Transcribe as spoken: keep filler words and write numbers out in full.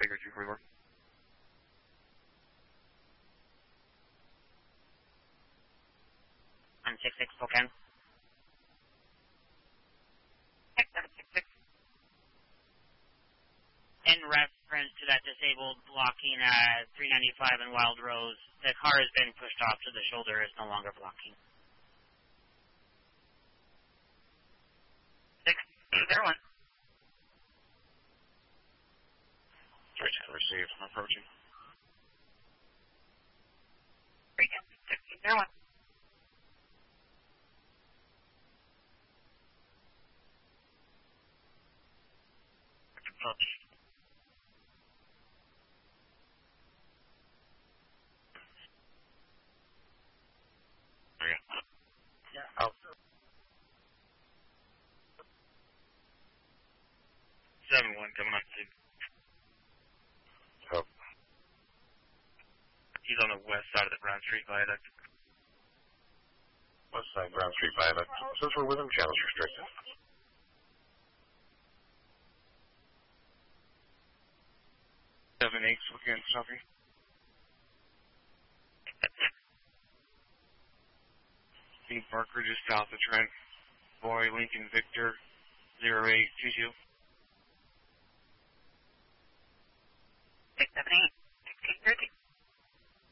Baker two forty-four. I'm six six Spokane. X seven six six. In reference to that disabled blocking at three ninety-five and Wild Rose, the car has been pushed off to the shoulder. It's no longer blocking. six zero one. three ten received. I'm approaching. three ten six zero one. Approach. Okay. Yeah. Out. seven one coming up, dude. Oh. He's on the west side of the Brown Street Viaduct. West side Brown Street Viaduct. Since we're within channels restricted. seven eight Spokane, copy. Steve Barker just south of Trent. Boy, Lincoln Victor, zero eight two two. six seven eight. sixteen thirty.